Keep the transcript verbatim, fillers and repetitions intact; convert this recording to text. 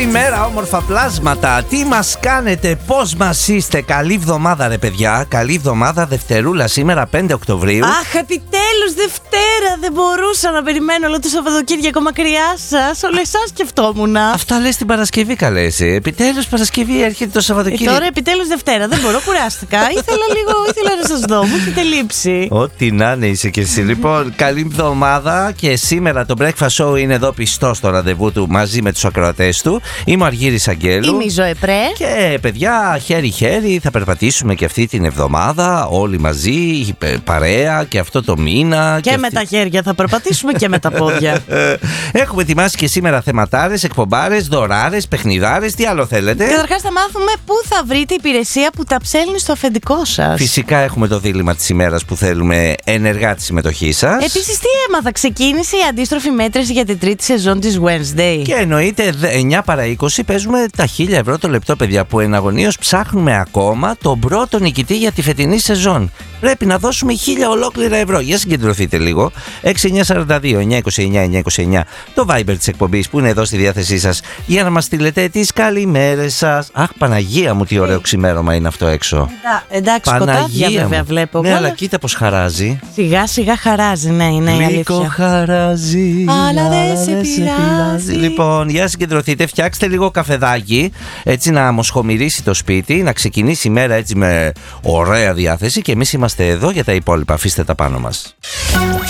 Καλημέρα, όμορφα πλάσματα. Τι μας κάνετε, πώς μας είστε? Καλή εβδομάδα, ρε παιδιά. Καλή εβδομάδα, Δευτερούλα, σήμερα πέντε Οκτωβρίου. Αχ, επιτέλους Δευτέρα. Δεν μπορούσα να περιμένω όλο το Σαββατοκύριακο μακριά σας. Όλο εσάς σκεφτόμουν. Αυτά λες την Παρασκευή, καλέ εσύ. Επιτέλους Παρασκευή, έρχεται το Σαββατοκύριακο. Ε, τώρα επιτέλους Δευτέρα. Δεν μπορώ, κουράστηκα. Ήθελα λίγο, ήθελα να σας δω. Μου έχετε λείψει. Ό,τι να είναι είσαι και εσύ. Λοιπόν, καλή εβδομάδα και σήμερα το Breakfast Show είναι εδώ πιστό στο ραντεβού του μαζί με τους ακροατές του. Είμαι ο Αργύρης Αγγέλου. Είμαι η Ζωέ Πρέ. Και παιδιά, χέρι-χέρι θα περπατήσουμε και αυτή την εβδομάδα. Όλοι μαζί, παρέα και αυτό το μήνα. Και, και με αυτή... τα χέρια θα περπατήσουμε και με τα πόδια. Έχουμε ετοιμάσει και σήμερα θεματάρες, εκπομπάρες, δωράρες, παιχνιδάρες. Τι άλλο θέλετε? Καταρχάς θα μάθουμε πού θα βρείτε υπηρεσία που τα ψέλνει στο αφεντικό σας. Φυσικά έχουμε το δίλημμα της ημέρας που θέλουμε ενεργά τη συμμετοχή σας. Επίσης, τι έμαθα, ξεκίνησε η αντίστροφη μέτρηση για την τρίτη σεζόν της Wednesday. Και εννοείται εννιά παρά είκοσι παίζουμε τα χίλια ευρώ το λεπτό, παιδιά, που εναγωνίως ψάχνουμε ακόμα τον πρώτο νικητή για τη φετινή σεζόν. Πρέπει να δώσουμε χίλια ολόκληρα ευρώ. Για συγκεντρωθείτε λίγο. έξι εννιά τέσσερα δύο εννιά δύο εννιά εννιά δύο εννιά το Viber της εκπομπής που είναι εδώ στη διάθεσή σας για να μας στείλετε τις καλημέρες σας. Αχ, Παναγία μου, τι ωραίο ξημέρωμα είναι αυτό έξω. Εντάξει, σκοτάδια βέβαια βλέπω. Ναι, αλλά κοίτα πως χαράζει. Σιγά σιγά χαράζει, ναι, είναι η αλήθεια. Λίγο χαράζει, αλλά δεν σε πειράζει. Λοιπόν, για συγκεντρωθείτε, φτιάξτε λίγο καφεδάκι, έτσι να μοσχομυρίσει το σπίτι, να ξεκινήσει η μέρα έτσι με ωραία διάθεση και εμείς είμαστε εδώ για τα υπόλοιπα. Αφήστε τα πάνω μας.